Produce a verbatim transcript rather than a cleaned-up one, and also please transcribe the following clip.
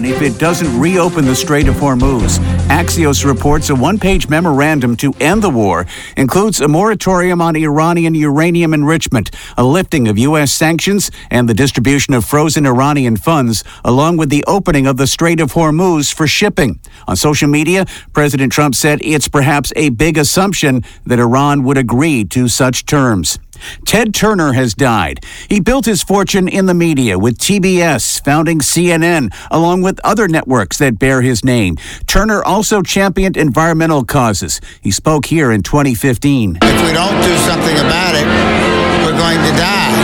Iran if it doesn't reopen the Strait of Hormuz. Axios reports a one-page memorandum to end the war includes a moratorium on Iranian uranium enrichment, a lifting of U S sanctions, and the distribution of frozen Iranian funds, along with the opening of the Strait of Hormuz for shipping. On social media, President Trump said it's perhaps a big assumption that Iran would agree to such terms. Ted Turner has died. He built his fortune in the media with T B S, founding C N N, along with other networks that bear his name. Turner also championed environmental causes. He spoke here in twenty fifteen. If we don't do something about it, we're going to die.